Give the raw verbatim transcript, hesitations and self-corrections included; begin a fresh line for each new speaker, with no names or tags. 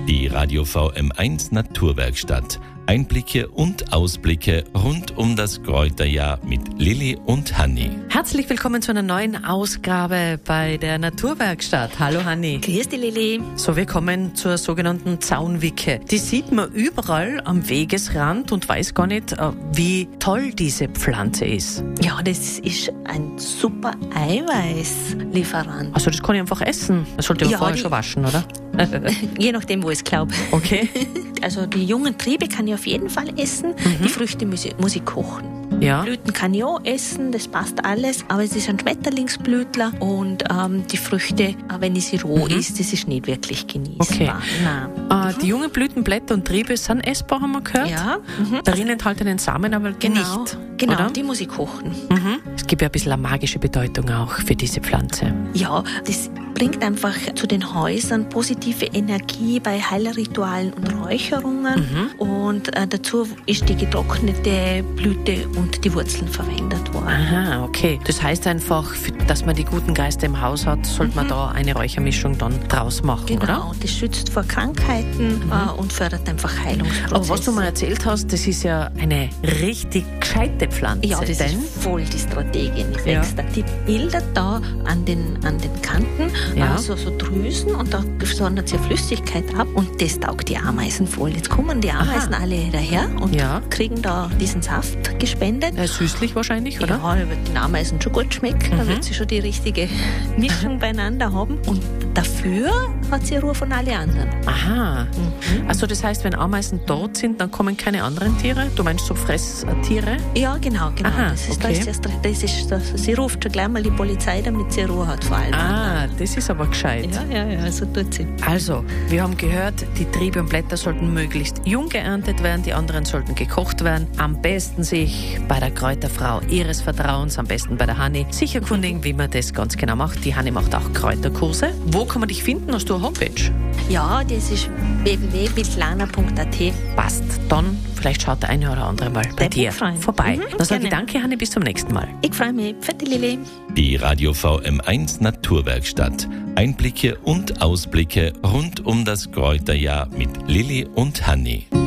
Die Radio V M eins Naturwerkstatt. Einblicke und Ausblicke rund um das Kräuterjahr mit Lilly und Hanni.
Herzlich willkommen zu einer neuen Ausgabe bei der Naturwerkstatt. Hallo Hanni.
Grüß dich, Lilly.
So, wir kommen zur sogenannten Zaunwicke. Die sieht man überall am Wegesrand und weiß gar nicht, wie toll diese Pflanze ist.
Ja, das ist ein super Eiweißlieferant.
Also das kann ich einfach essen. Das sollte man
Ja,
vorher
die-
schon waschen, oder?
Je nachdem, wo ich es glaube.
Okay.
Also die jungen Triebe kann ich auf jeden Fall essen.
Mhm.
Die Früchte muss ich, muss ich kochen.
Ja.
Blüten kann ich auch essen, das passt alles. Aber es ist ein Schmetterlingsblütler und ähm, die Früchte, äh, wenn ich sie roh
Mhm.
isst, das ist nicht wirklich genießbar.
Okay.
Nein.
Äh, die jungen Blüten, Blätter und Triebe sind essbar, haben wir gehört.
Ja, mhm.
Darin enthaltenen Samen aber
genau.
nicht.
Genau,
oder?
die muss ich kochen.
Mhm. Es gibt ja ein bisschen eine magische Bedeutung auch für diese Pflanze.
Ja, das bringt einfach zu den Häusern positive Energie bei Heilritualen und Räucherungen.
Mhm.
Und äh, dazu ist die getrocknete Blüte und die Wurzeln verwendet worden.
Aha, okay. Das heißt einfach, für- dass man die guten Geister im Haus hat, sollte man da eine Räuchermischung dann draus machen,
Genau,
oder?
und das schützt vor Krankheiten äh, und fördert einfach Heilungsprozesse.
Aber was du mal erzählt hast, das ist ja eine richtig gescheite Pflanze.
Ja, das
denn
ist voll die Strategin. Die
Ja.
wächst da. Die bildet da an den, an den Kanten
Ja.
äh, so, so Drüsen und da sondert sie Flüssigkeit ab und das taugt die Ameisen voll. Jetzt kommen die Ameisen
Aha.
alle daher und
Ja.
kriegen da diesen Saft gespendet.
äh, süßlich wahrscheinlich, oder?
Ja, da wird den Ameisen schon gut schmecken, da
Mhm.
wird sie schon die richtige Mischung beieinander haben und dafür hat sie Ruhe von alle anderen.
Aha.
Mhm.
Also das heißt, wenn Ameisen dort sind, dann kommen keine anderen Tiere? Du meinst so Fresstiere?
Ja, genau, genau.
Aha,
das ist,
okay.
das ist, das ist, das, sie ruft schon gleich mal die Polizei, damit sie Ruhe hat vor allem.
Ah, das ist aber gescheit.
Ja, ja, ja, so tut sie.
Also, wir haben gehört, die Triebe und Blätter sollten möglichst jung geerntet werden, die anderen sollten gekocht werden. Am besten sich bei der Kräuterfrau ihres Vertrauens, am besten bei der Hanni, sich erkundigen, wie man das ganz genau macht. Die Hanni macht auch Kräuterkurse. Wo kann man dich finden? Hast du eine Homepage?
Ja, das ist w w w punkt wildlana punkt a t.
Passt. Dann vielleicht schaut der eine oder andere mal bei
Würde
dir
mich freuen.
vorbei.
Mhm,
Dann sage ich
gerne.
danke, Hanni, bis zum nächsten Mal.
Ich freue mich. Vierte Lilly.
Die Radio V M eins Naturwerkstatt. Einblicke und Ausblicke rund um das Kräuterjahr mit Lilly und Hanni.